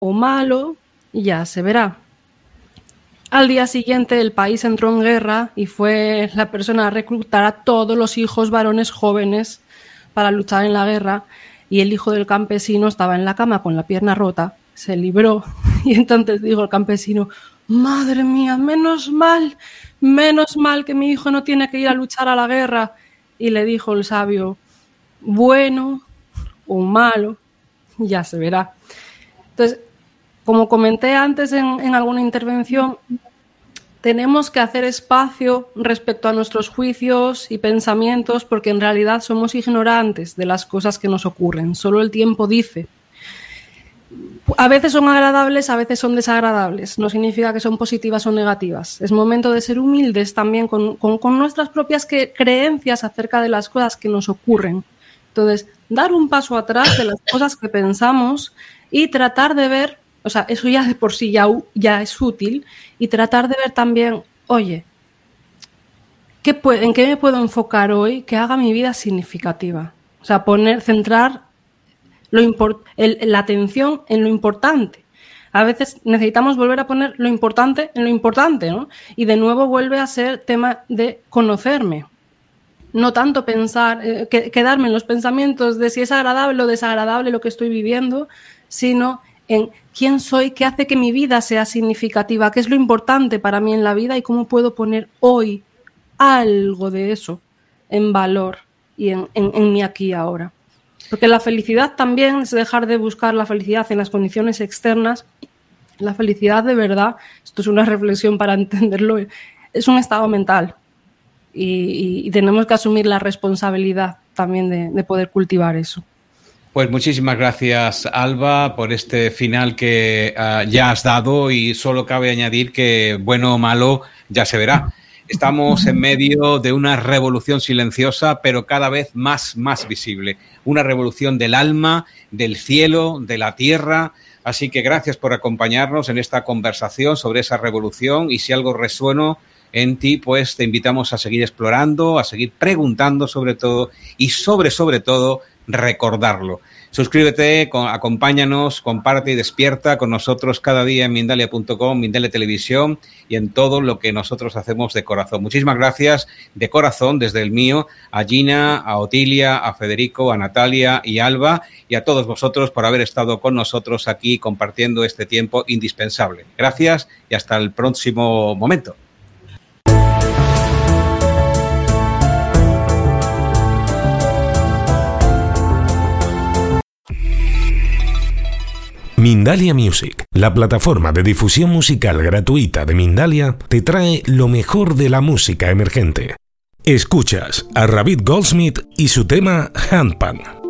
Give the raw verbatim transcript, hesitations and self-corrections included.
o malo, ya se verá. Al día siguiente el país entró en guerra y fue la persona a reclutar a todos los hijos varones jóvenes para luchar en la guerra, y el hijo del campesino estaba en la cama con la pierna rota, se libró y entonces dijo el campesino: madre mía, menos mal, menos mal que mi hijo no tiene que ir a luchar a la guerra. Y le dijo el sabio: bueno o malo, ya se verá. Entonces, como comenté antes en, en alguna intervención, tenemos que hacer espacio respecto a nuestros juicios y pensamientos, porque en realidad somos ignorantes de las cosas que nos ocurren. Solo el tiempo dice. A veces son agradables, a veces son desagradables. No significa que son positivas o negativas. Es momento de ser humildes también con, con, con nuestras propias que, creencias acerca de las cosas que nos ocurren. Entonces, dar un paso atrás de las cosas que pensamos y tratar de ver, o sea, eso ya de por sí ya, ya es útil, y tratar de ver también, oye, ¿qué puede, ¿en qué me puedo enfocar hoy que haga mi vida significativa? O sea, poner, centrar lo import, el, la atención en lo importante. A veces necesitamos volver a poner lo importante en lo importante, ¿no? Y de nuevo vuelve a ser tema de conocerme. No tanto pensar, eh, que, quedarme en los pensamientos de si es agradable o desagradable lo que estoy viviendo, sino en quién soy, qué hace que mi vida sea significativa, qué es lo importante para mí en la vida y cómo puedo poner hoy algo de eso en valor y en, en, en mi aquí y ahora. Porque la felicidad también es dejar de buscar la felicidad en las condiciones externas. La felicidad de verdad, esto es una reflexión para entenderlo, es un estado mental. Y, y, y tenemos que asumir la responsabilidad también de, de poder cultivar eso. Pues muchísimas gracias, Alba, por este final que uh, ya has dado, y solo cabe añadir que bueno o malo ya se verá. Estamos en medio de una revolución silenciosa, pero cada vez más, más visible. Una revolución del alma, del cielo, de la tierra. Así que gracias por acompañarnos en esta conversación sobre esa revolución, y si algo resueno en ti, pues te invitamos a seguir explorando, a seguir preguntando sobre todo, y sobre, sobre todo, recordarlo. Suscríbete, acompáñanos, comparte y despierta con nosotros cada día en Mindalia punto com, Mindalia Televisión, y en todo lo que nosotros hacemos de corazón. Muchísimas gracias de corazón, desde el mío, a Gina, a Otilia, a Federico, a Natalia y Alba, y a todos vosotros por haber estado con nosotros aquí compartiendo este tiempo indispensable. Gracias y hasta el próximo momento. Mindalia Music, la plataforma de difusión musical gratuita de Mindalia, te trae lo mejor de la música emergente. Escuchas a Ravid Goldsmith y su tema Handpan.